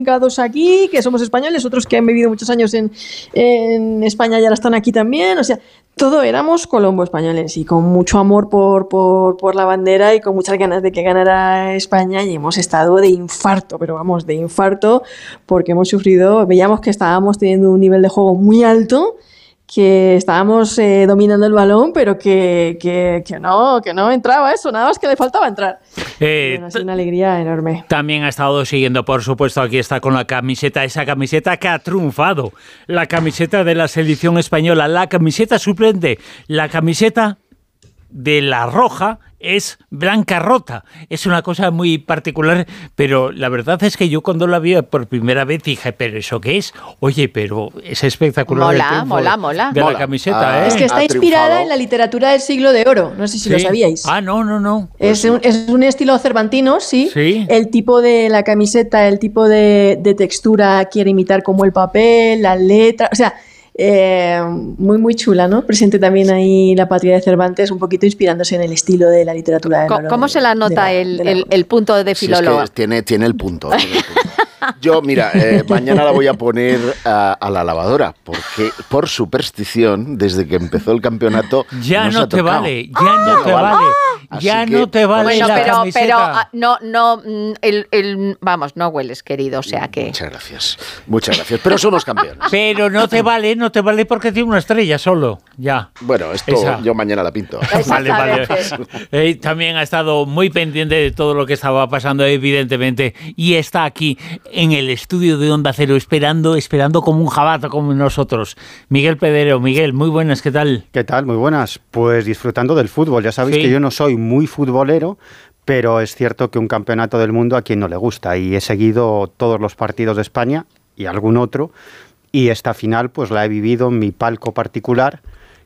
aquí, que somos españoles, otros que han vivido muchos años en España y ahora están aquí también, o sea, todo éramos colombo españoles y con mucho amor por la bandera y con muchas ganas de que ganara España, y hemos estado de infarto, pero vamos, de infarto, porque hemos sufrido, veíamos que estábamos teniendo un nivel de juego muy alto, que estábamos dominando el balón, pero que no entraba eso, nada más que le faltaba entrar. Bueno, ha sido una alegría enorme. También ha estado siguiendo, por supuesto, aquí está con la camiseta, esa camiseta que ha triunfado, la camiseta de la selección española, la camiseta suplente, la camiseta de la roja es blanca rota. Es una cosa muy particular, pero la verdad es que yo cuando la vi por primera vez dije, ¿pero eso qué es? Oye, pero es espectacular. Mola. La camiseta, Es que está inspirada en la literatura del Siglo de Oro, no sé si lo sabíais. No. Es un estilo cervantino, sí. El tipo de la camiseta, el tipo de textura quiere imitar como el papel, la letra, o sea, muy muy chula, ¿no? Presente también ahí la patria de Cervantes, un poquito inspirándose en el estilo de la literatura. ¿Cómo se la nota el punto de filólogo? Es que tiene el punto. Yo, mira, mañana la voy a poner a la lavadora, porque por superstición, desde que empezó el campeonato, ya no te vale. Bueno, la camiseta. pero vamos, no hueles, querido, o sea que... Muchas gracias, pero somos campeones. Pero no te vale porque tiene una estrella solo, ya. Bueno, esto yo mañana la pinto. Vale. También ha estado muy pendiente de todo lo que estaba pasando, evidentemente, y está aquí en el estudio de Onda Cero, esperando como un jabato, como nosotros. Miguel Pedrero. Miguel, muy buenas, ¿qué tal? ¿Qué tal? Muy buenas. Pues disfrutando del fútbol. Ya sabéis que yo no soy muy futbolero, pero es cierto que un campeonato del mundo a quien no le gusta, y he seguido todos los partidos de España y algún otro, y esta final pues la he vivido en mi palco particular.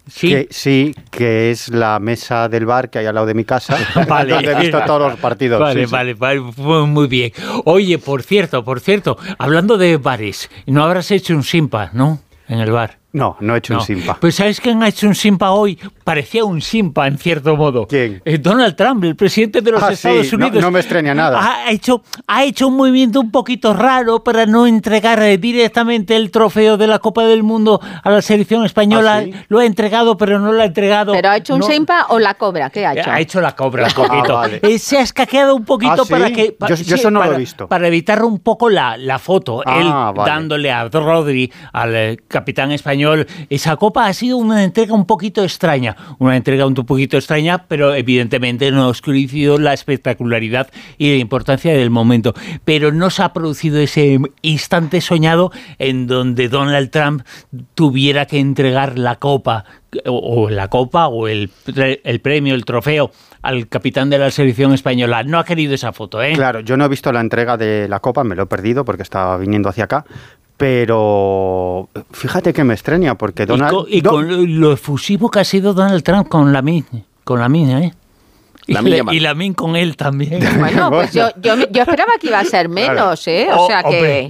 Que es la mesa del bar que hay al lado de mi casa, donde he visto todos los partidos. Vale, muy bien. Oye, por cierto, hablando de bares, ¿no habrás hecho un simpa, no? En el bar. No he hecho un simpa. Pues ¿sabes quién ha hecho un simpa hoy? Parecía un simpa, en cierto modo. ¿Quién? Donald Trump, el presidente de los Estados Unidos. No me extraña nada. Ha hecho un movimiento un poquito raro para no entregar directamente el trofeo de la Copa del Mundo a la selección española. ¿Sí? Lo ha entregado, pero no lo ha entregado. ¿Pero ha hecho un simpa o la cobra? ¿Qué ha hecho? Ha hecho la cobra un poquito. Vale. Se ha escaqueado un poquito para que... Yo eso no lo he visto. Para evitar un poco la foto. Él dándole a Rodri, al capitán español, esa copa. Ha sido una entrega un poquito extraña, pero evidentemente no ha oscurecido la espectacularidad y la importancia del momento. Pero no se ha producido ese instante soñado en donde Donald Trump tuviera que entregar la copa o el premio, el trofeo al capitán de la selección española. No ha querido esa foto, ¿eh? Claro, yo no he visto la entrega de la copa, me lo he perdido porque estaba viniendo hacia acá. Pero fíjate que me extraña porque Donald... con lo efusivo que ha sido Donald Trump con Lamine, ¿eh? Y Lamine con él también. Bueno, pues yo esperaba que iba a ser menos, ¿eh? O sea que...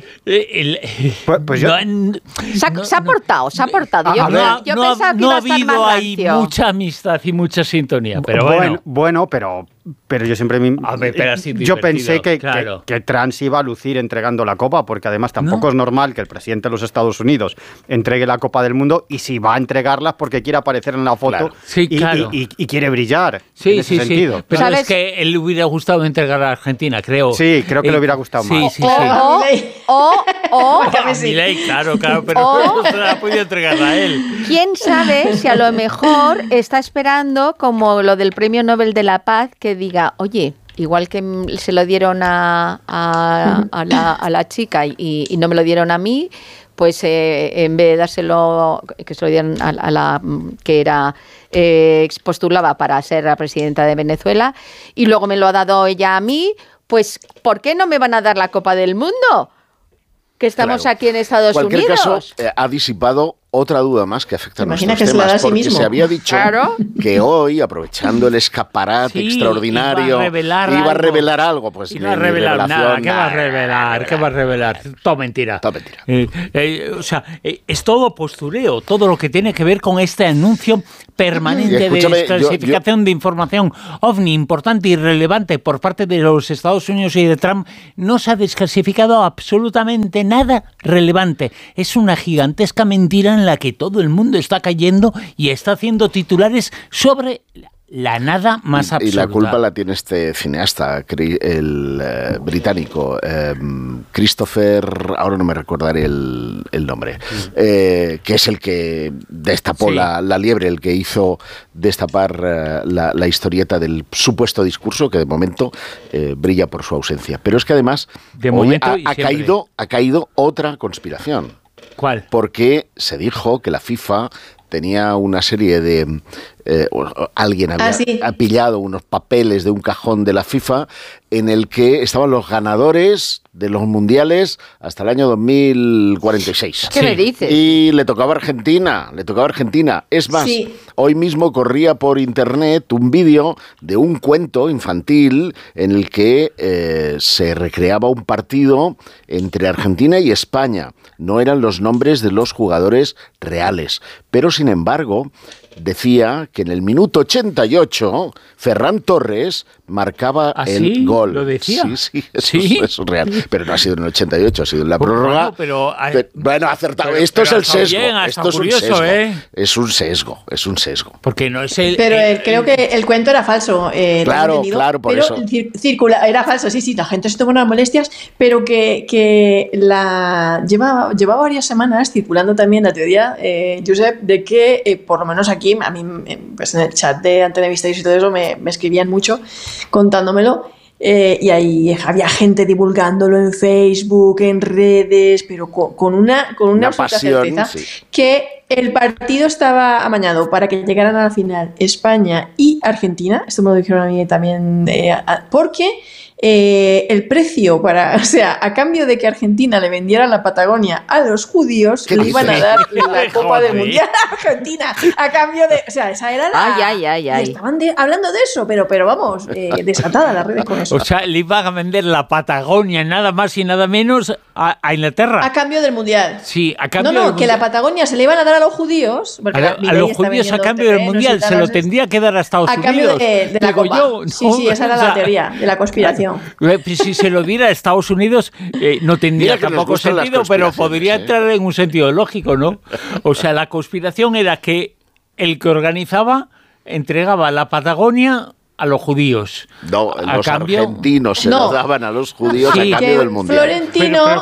Se ha portado. Yo pensaba que iba a estar más rancio. No ha habido ahí mucha amistad y mucha sintonía, pero bueno. Bueno, pero yo siempre yo pensé que Trump se iba a lucir entregando la copa, porque además tampoco es normal que el presidente de los Estados Unidos entregue la Copa del Mundo, y si va a entregarla porque quiere aparecer en la foto y quiere brillar en ese sentido. Pero ¿sabes? Es que él le hubiera gustado entregar a Argentina, creo. Sí, creo que le hubiera gustado más. Sí. A Milei, claro, pero no se la ha podido entregar a él. ¿Quién sabe si a lo mejor está esperando, como lo del Premio Nobel de la Paz, que diga, oye, igual que se lo dieron a la chica y no me lo dieron a mí, pues en vez de dárselo, que se lo dieron a la que era postulaba para ser la presidenta de Venezuela, y luego me lo ha dado ella a mí, pues ¿por qué no me van a dar la Copa del Mundo? Que estamos aquí en Estados Unidos. En cualquier caso, ha disipado otra duda más que afecta a nuestros que temas, se porque mismo. se había dicho que hoy, aprovechando el escaparate extraordinario, iba a revelar algo. Pues y no ha revelado nada. ¿Qué va a revelar? ¿Qué va a revelar? Todo mentira. Todo mentira. O sea, es todo postureo, todo lo que tiene que ver con este anuncio permanente de desclasificación de información OVNI importante y relevante por parte de los Estados Unidos y de Trump. No se ha desclasificado absolutamente nada relevante. Es una gigantesca mentira en la que todo el mundo está cayendo y está haciendo titulares sobre la nada más absoluta. Y la culpa la tiene este cineasta, el británico, Christopher, ahora no me recordaré el nombre, que es el que destapó la liebre, el que hizo destapar la historieta del supuesto discurso, que de momento brilla por su ausencia. Pero es que además hoy ha caído otra conspiración. ¿Cuál? Porque se dijo que la FIFA tenía una serie de... alguien había pillado unos papeles de un cajón de la FIFA en el que estaban los ganadores de los mundiales hasta el año 2046. ¿Qué me dices? Y le tocaba a Argentina. Es más, hoy mismo corría por internet un vídeo de un cuento infantil en el que se recreaba un partido entre Argentina y España. No eran los nombres de los jugadores reales, pero sin embargo decía que en el minuto 88 Ferran Torres marcaba el gol. ¿Lo decía? Sí, eso es real. Pero no ha sido en el 88, ha sido en la prórroga. Bueno, acertado. Esto es el sesgo. Esto es curioso, un sesgo. Es un sesgo. Porque no es el... Pero creo que el cuento era falso. Claro, por eso. Era falso, sí, la gente se tomó unas molestias, pero que llevaba varias semanas circulando también la teoría, Josep, de que por lo menos aquí, a mí pues en el chat de Antena Misterio y todo eso me escribían mucho contándomelo, y ahí había gente divulgándolo en Facebook, en redes, pero con una absoluta certeza, que el partido estaba amañado para que llegaran a la final España y Argentina. Esto me lo dijeron a mí también, porque el precio a cambio de que Argentina le vendiera la Patagonia a los judíos, le iban a dar la Copa del Mundial a Argentina a cambio de... O sea, esa era la... Ay. Estaban hablando de eso, pero vamos, desatada las redes con eso. O sea, le iban a vender la Patagonia nada más y nada menos a Inglaterra. A cambio del Mundial. Sí, a cambio del Mundial. Que la Patagonia se le iban a dar a los judíos. A los judíos a cambio del Mundial, se lo tendría que dar a Estados Unidos. A cambio de la Copa. Sí, esa era la teoría de la conspiración. Si se lo diera a Estados Unidos, no tendría tampoco sentido, pero podría entrar en un sentido lógico, ¿no? O sea, la conspiración era que el que organizaba entregaba la Patagonia a los judíos. No, los argentinos se lo daban a los judíos a cambio del Mundial. Florentino,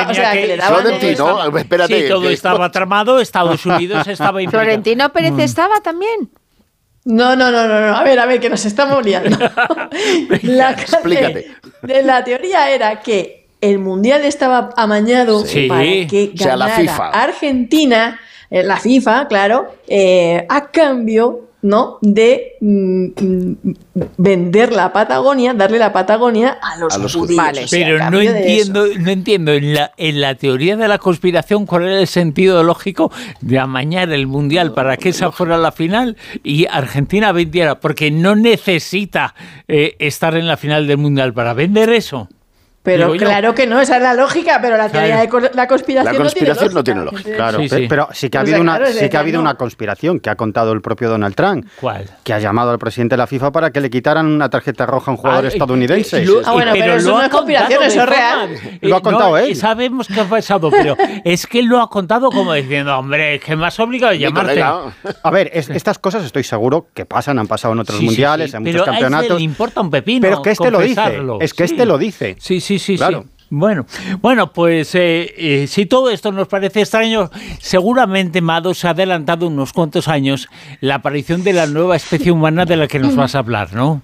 espérate. Sí, todo estaba tramado, Estados Unidos estaba implicado. ¿Florentino Pérez estaba también? No. A ver, que nos estamos liando. Explícate. La teoría era que el Mundial estaba amañado para que ganara la FIFA. Argentina, la FIFA, claro, a cambio, ¿no?, de vender la Patagonia, darle la Patagonia a los judíos. Vale. Pero no entiendo en la teoría de la conspiración cuál era el sentido lógico de amañar el Mundial para que esa fuera la final y Argentina vendiera, porque no necesita estar en la final del Mundial para vender eso. Pero claro que no, esa es la lógica, pero la teoría de la conspiración no tiene lógica. Claro, pero sí que ha habido una conspiración que ha contado el propio Donald Trump. ¿Cuál? Que ha llamado al presidente de la FIFA para que le quitaran una tarjeta roja a un jugador estadounidense. Pero eso no es conspiración, eso es real. Lo ha contado él. Sabemos que ha pasado, pero es que él lo ha contado como diciendo, hombre, que me has obligado a llamarte. A ver, estas cosas estoy seguro que han pasado en otros mundiales, en muchos campeonatos. Pero a él le importa un pepino. Pero es que este lo dice. Sí. Claro. Bueno, pues si todo esto nos parece extraño, seguramente Mado se ha adelantado unos cuantos años la aparición de la nueva especie humana de la que nos vas a hablar, ¿no?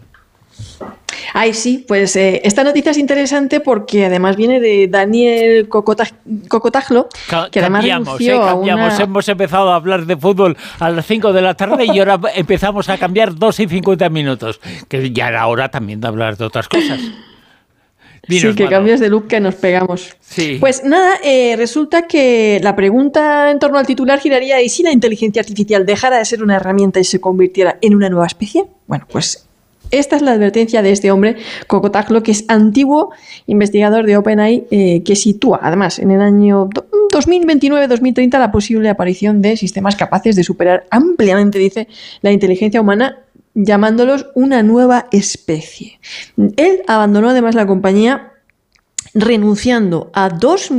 Ay, sí, pues esta noticia es interesante porque además viene de Daniel Cocotaglo, que además cambiamos. Hemos empezado a hablar de fútbol a las 5 de la tarde y ahora empezamos a cambiar 2 y 50 minutos, que ya era hora también de hablar de otras cosas. Sí, que cambias de look que nos pegamos. Sí. Pues nada, resulta que la pregunta en torno al titular giraría: ¿y si la inteligencia artificial dejara de ser una herramienta y se convirtiera en una nueva especie? Bueno, pues esta es la advertencia de este hombre, Cocotaglo, que es antiguo investigador de OpenAI, que sitúa, además, en el año 2029-2030 la posible aparición de sistemas capaces de superar ampliamente, dice, la inteligencia humana, llamándolos una nueva especie. Él abandonó además la compañía renunciando a 2